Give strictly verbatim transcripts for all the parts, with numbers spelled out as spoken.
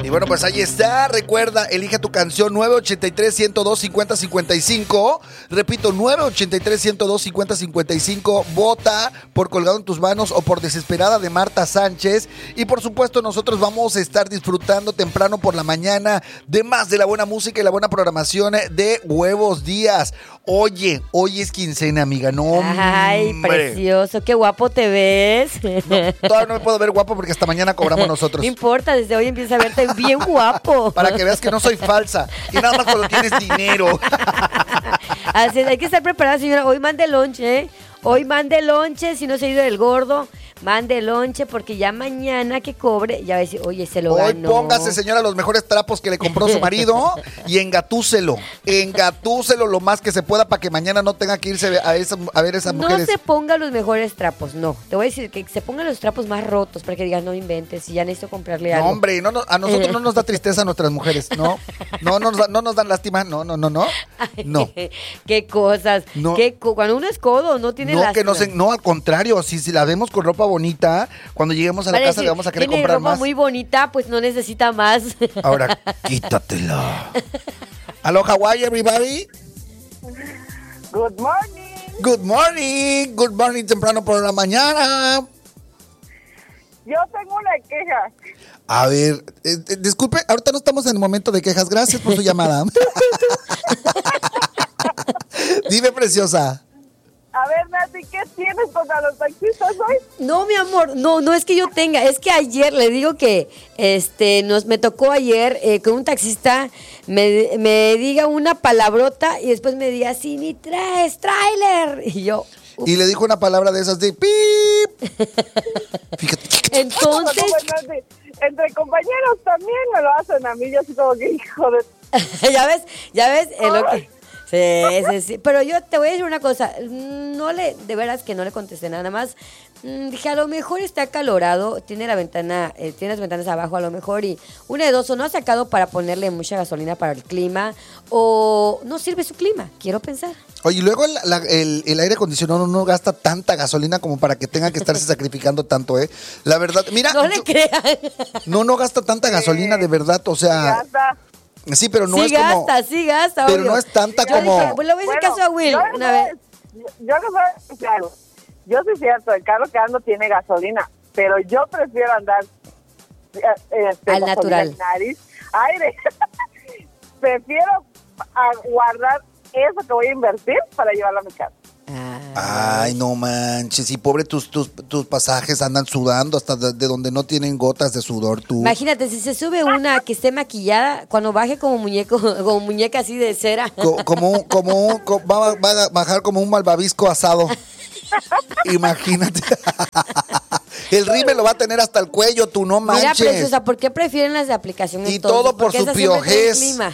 Y bueno, pues ahí está. Recuerda, elige tu canción nueve ochenta y tres, ciento dos, cincuenta, cincuenta y cinco. Repito, nueve ochenta y tres, ciento dos, cincuenta, cincuenta y cinco. Vota por Colgado en tus manos o por Desesperada de Marta Sánchez. Y por supuesto, nosotros vamos a estar disfrutando temprano por la mañana de más de la buena música y la buena programación de Huevos Díaz. Oye, hoy es quincena, amiga. No, ay, hombre. Precioso. Qué guapo te ves. No, todavía no me puedo ver guapo porque hasta mañana cobramos nosotros. No importa, desde hoy empieza a verte bien guapo. Para que veas que no soy falsa. Y nada más cuando tienes dinero. Así es, hay que estar preparada, señora. Hoy mande lonche, ¿eh? Hoy mande lonche, si no se ha ido del gordo. Mande lonche porque ya mañana que cobre, ya va a decir, oye, se lo Hoy ganó. póngase, señora, los mejores trapos que le compró su marido y engatúselo. Engatúselo lo más que se pueda para que mañana no tenga que irse a, esa, a ver esas mujeres. No se ponga los mejores trapos, no. Te voy a decir que se pongan los trapos más rotos para que digas, no inventes, y ya necesito comprarle algo. No, hombre, no, no, a nosotros no nos da tristeza a nuestras mujeres, no. No, no, nos, da, no nos dan lástima, no, no, no, no. No. Ay, qué cosas. No. Qué, cuando uno es codo, no tiene No, lástima. que no, se, no, al contrario, si, si la vemos con ropa bonita, cuando lleguemos a la Vale, casa si le vamos a querer tiene comprar ropa más. muy bonita, pues no necesita más. Ahora, quítatela. Hello, Hawaii, everybody. Good morning. Good morning. Good morning, temprano por la mañana. Yo tengo una queja. A ver, eh, eh, disculpe, ahorita no estamos en el momento de quejas. Gracias por su llamada. Dime, preciosa. A ver, Nati, ¿qué tienes contra los taxistas hoy? No, mi amor, no, no es que yo tenga, es que ayer le digo que este nos me tocó ayer eh, que un taxista me, me diga una palabrota y después me diga, sí, ni traes, tráiler. Y yo, Y le dijo una palabra de esas de pip. Fíjate. entonces, No, no, Nati, entre compañeros también me lo hacen a mí. Yo así como que, hijo de... ya ves, ya ves, en lo que... Sí, sí, sí. Pero yo te voy a decir una cosa. No le, de veras que no le contesté nada más. Mm, Dije, a lo mejor está acalorado, tiene la ventana, eh, tiene las ventanas abajo a lo mejor y una de dos, o no ha sacado para ponerle mucha gasolina para el clima o no sirve su clima, quiero pensar. Oye, y luego el, la- el- el aire acondicionado no gasta tanta gasolina como para que tenga que estarse sacrificando tanto, ¿eh? La verdad, mira. No le yo- crean. no, no gasta tanta gasolina de verdad, o Ya sea. está. Sí, pero no sí es como. gasta, sí gasta, pero obvio. no es tanta Yo como- dije, pues le voy a hacer Bueno, caso a Will yo una no vez. sé- Yo no sé si algo. Yo sí es cierto, el carro que ando tiene gasolina, pero yo prefiero andar eh, este, Al gasolina natural. en nariz, aire. Prefiero a guardar eso que voy a invertir para llevarlo a mi casa. Ay, no manches. Y pobre, tus, tus, tus pasajes andan sudando hasta de, de donde no tienen gotas de sudor, tú. Imagínate, si se sube una que esté maquillada, cuando baje como muñeco, como muñeca así de cera. Co- como un, como un, co- va, va a bajar como un malvavisco asado. Imagínate. El rímel lo va a tener hasta el cuello, tú no Mira, manches. preciosa, ¿por qué prefieren las de aplicaciones? Y entonces? todo por Porque su esas siempre traen piojez. clima.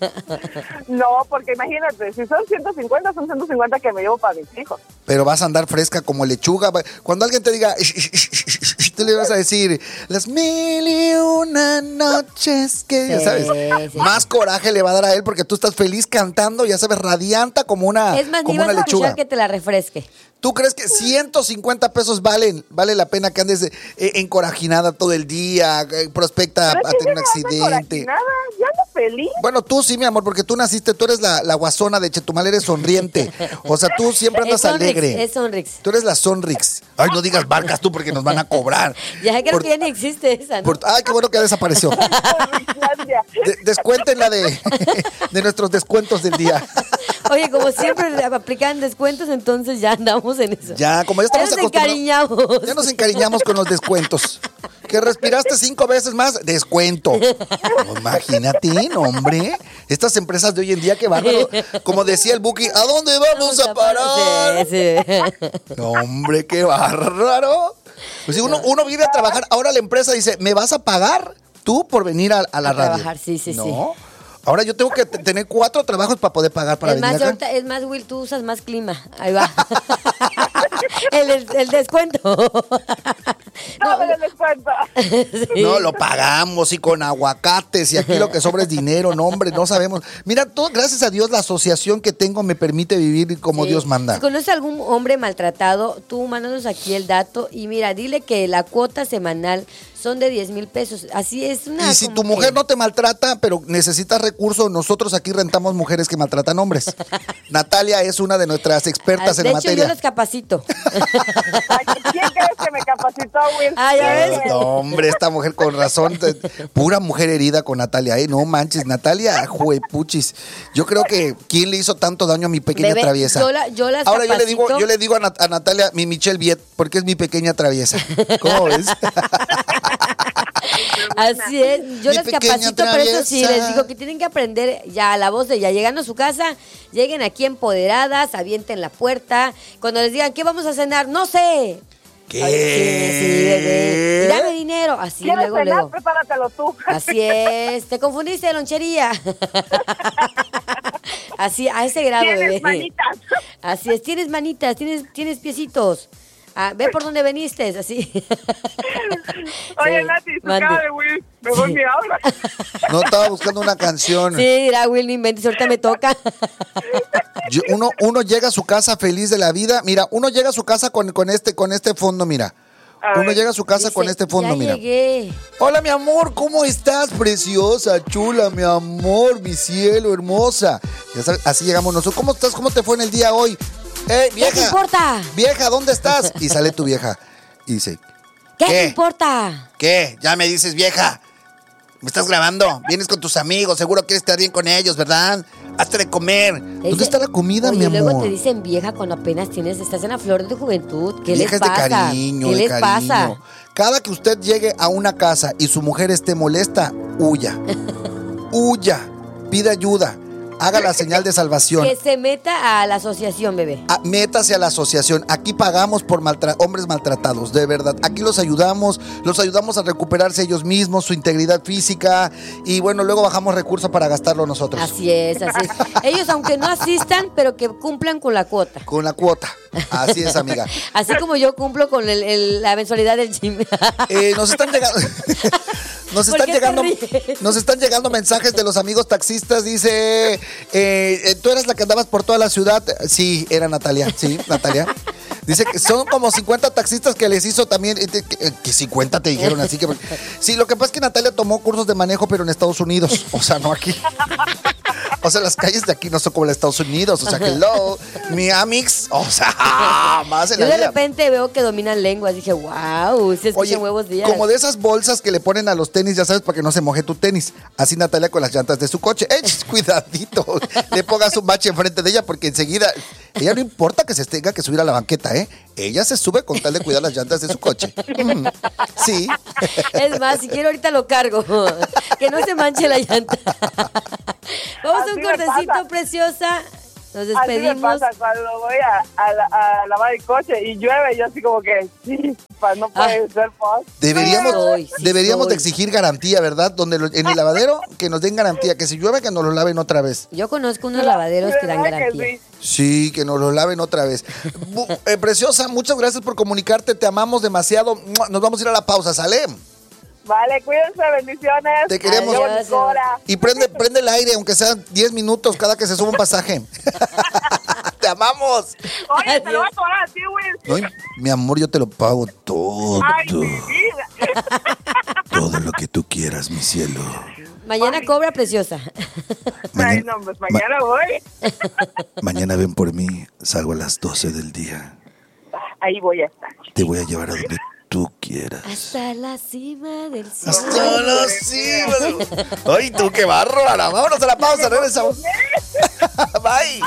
No, porque imagínate, si son ciento cincuenta, son ciento cincuenta que me llevo para mis hijos. Pero vas a andar fresca como lechuga. Cuando alguien te diga, tú le vas a decir, las mil y una noches que, ya Sí, sabes, sí. más coraje le va a dar a él porque tú estás feliz cantando, ya sabes, radianta como una, Es más, ni como vas una a escuchar lechuga. que te la refresque. ¿Tú crees que ciento cincuenta pesos valen, vale la pena que andes eh, encorajinada todo el día, eh, prospecta Pero a es que tener un yo no ando accidente? encorajinada, yo ando feliz. Bueno, tú sí, mi amor, porque tú naciste, tú eres la, la guasona de Chetumal, eres sonriente. O sea, tú siempre andas Es Sonrix, alegre. es Sonrix. Tú eres la Sonrix. Ay, no digas barcas tú porque nos van a cobrar. Ya creo Por- que ya ni existe esa, ¿no? por- ay, qué bueno que ya desapareció. Islandia. De- descuéntenla de, de nuestros descuentos del día. Oye, como siempre le aplican descuentos, entonces ya andamos en eso. Ya, como ya estamos nos acostumbrados. encariñamos. Ya nos encariñamos con los descuentos. Que respiraste cinco veces más, descuento. No, imagínate, no, hombre. Estas empresas de hoy en día, qué bárbaro. Como decía el Buki, ¿a dónde vamos a parar? Sí, sí. No, hombre, qué bárbaro. Pues si uno, uno viene a trabajar, ahora la empresa dice, ¿me vas a pagar tú por venir a, a la A radio? trabajar, sí, sí, no. sí. Ahora yo tengo que t- tener cuatro trabajos para poder pagar para Es venir más, acá. ahorita- es más, Will, tú usas más clima. Ahí va. el, el- el descuento. No me les cuenta. Sí. No, lo pagamos y con aguacates y aquí lo que sobra es dinero, no, hombre, no sabemos. Mira, todo, gracias a Dios la asociación que tengo me permite vivir como Sí. Dios manda. Si conoces a algún hombre maltratado, tú mándanos aquí el dato y mira, dile que la cuota semanal son de diez mil pesos. Así es una... Y si como tu mujer que- no te maltrata, pero necesitas recursos, nosotros aquí rentamos mujeres que maltratan hombres. Natalia es una de nuestras expertas Ah, en de la hecho, materia. yo los capacito. Ay, ¿quién crees que me capacitó, Will? Ah, ya ves. No, hombre, esta mujer con razón. te- Pura mujer herida con Natalia, ¿eh? No manches, Natalia, juepuchis. Yo creo que ¿quién le hizo tanto daño a mi pequeña Bebé, traviesa? yo la- yo las Ahora yo le digo, capacito. yo le digo a, Nat- a Natalia, mi Michelle Viet, porque es mi pequeña traviesa. ¿Cómo ves? Así es, yo Mi les pequeña capacito, pero eso sí, traviesa. les digo que tienen que aprender ya a la voz de ya llegando a su casa, lleguen aquí empoderadas, avienten la puerta, cuando les digan, ¿qué vamos a cenar? No sé. ¿Qué? Ay, sí, sí, bebé. Y dame dinero, así ¿Quieres luego, cenar? luego. Prepáratelo tú. Así es, te confundiste de lonchería. Así, a ese grado, ¿Tienes bebé. manitas? Así es, tienes manitas, tienes, tienes piecitos. Ah, ve por dónde veniste, así. Oye, Sí, Nati, su mande. cara de Will, mejor Sí. ni habla. No, estaba buscando una canción. Sí, dirá Will, no inventes, ahorita me toca. Yo- uno, uno llega a su casa feliz de la vida. Mira, uno llega a su casa con, con este, con este fondo, mira. A Uno ver. llega a su casa Dice, con este fondo, ya mira. llegué. Hola, mi amor, ¿cómo estás? Preciosa, chula, mi amor, mi cielo, hermosa. Ya sabes, así llegamos nosotros. ¿Cómo estás? ¿Cómo te fue en el día hoy? ¡Eh, vieja! ¿Qué te importa? Vieja, ¿dónde estás? Y sale tu vieja y dice, ¿Qué, ¿Qué? te importa? ¿qué? Ya me dices, vieja. ¿Me estás grabando? Vienes con tus amigos, seguro quieres estar bien con ellos, ¿verdad? Hazte de comer. Te ¿Dónde dice- está la comida, Oye, mi y luego amor? te dicen vieja cuando apenas tienes, estás en la flor de tu juventud. ¿Qué Viejas les pasa? de cariño, ¿Qué de les cariño. pasa? Cada que usted llegue a una casa y su mujer esté molesta, huya. Huya. Pida ayuda. Haga la señal de salvación. Que se meta a la asociación, bebé. Ah, métase a la asociación. Aquí pagamos por maltra- hombres maltratados, de verdad. Aquí los ayudamos, los ayudamos a recuperarse ellos mismos, su integridad física y bueno, luego bajamos recursos para gastarlo nosotros. Así es, así es. Ellos, aunque no asistan, pero que cumplan con la cuota. Con la cuota. Así es, amiga. Así como yo cumplo con el- el- la mensualidad del gym. Eh, nos están llegando. Nos ¿Por están qué te llegando. ríes? Nos están llegando mensajes de los amigos taxistas. Dice. eh, eh, ¿Tú eras la que andabas por toda la ciudad? Sí, era Natalia. Sí, Natalia. Dice que son como cincuenta taxistas que les hizo también. eh, Que, que cincuenta te dijeron, así que. Sí, lo que pasa es que Natalia tomó cursos de manejo, pero en Estados Unidos. O sea, no aquí. O sea, las calles de aquí no son como en Estados Unidos. O sea, hello, mi amix. O sea, más en Yo la de vida. repente veo que dominan lenguas. Dije, wow, se escuchan Oye, huevos días. como de esas bolsas que le ponen a los tenis, ya sabes, para que no se moje tu tenis. Así Natalia con las llantas de su coche. ¡Eh, cuidadito! Le pongas un bache enfrente de ella porque enseguida... Ella no importa que se tenga que subir a la banqueta, ¿eh? Ella se sube con tal de cuidar las llantas de su coche. Mm, sí. Es más, si quiero ahorita lo cargo. Que no se manche la llanta. Vamos a Así un me cortecito, pasa. preciosa. Nos Así me despedimos. pasa cuando voy a, a, la- a lavar el coche y llueve, yo así como que, sí, pa, no puede Ah. ser pos. Deberíamos, Soy, sí deberíamos de soy. exigir garantía, ¿verdad? Donde lo- en el lavadero que nos den garantía, que si llueve que nos lo laven otra vez. Yo conozco unos lavaderos que dan ¿Verdad garantía. sí? Sí, que nos lo laven otra vez. Bu- eh, preciosa, muchas gracias por comunicarte, te amamos demasiado. Mua, Nos vamos a ir a la pausa, ¿sale? Vale, cuídense, bendiciones. Te queremos. Adiós, Cora. Y prende, prende el aire, aunque sean diez minutos cada que se suba un pasaje. Te amamos. Oye, te lo voy Adiós. a cobrar a ti, Will. No, mi amor, yo te lo pago todo. Ay, mi vida. Todo lo que tú quieras, mi cielo. Mañana cobra, preciosa. Ay, no, pues mañana voy. mañana ven por mí, salgo a las doce del día. Ahí voy a estar. Te voy a llevar a donde tú quieras. Hasta la cima del cielo. Hasta la cima. Ay, tú qué barro, Ana. Vámonos a la pausa, regresamos. Bye.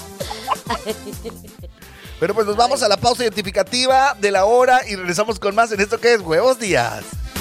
Pero pues nos vamos a la pausa identificativa de la hora y regresamos con más en esto que es Huevos Días.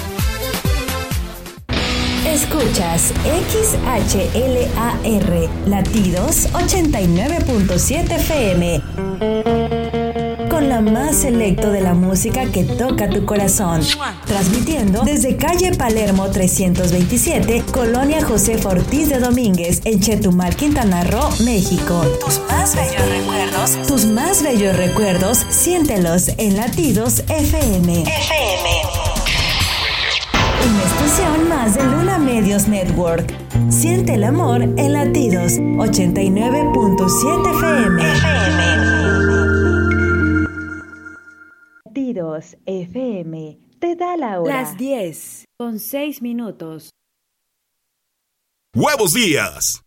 Escuchas X H L A R Latidos ochenta y nueve punto siete F M. Con la más selecto de la música que toca tu corazón. Transmitiendo desde calle Palermo trescientos veintisiete, Colonia José Ortiz de Domínguez, en Chetumal, Quintana Roo, México. Tus más bellos recuerdos, tus más bellos recuerdos, siéntelos en Latidos F M. F M. Una estación más de Luna Medios Network. Siente el amor en Latidos ochenta y nueve punto siete F M. F M. Latidos F M te te da la hora. Las diez con seis minutos. ¡Huevos Días!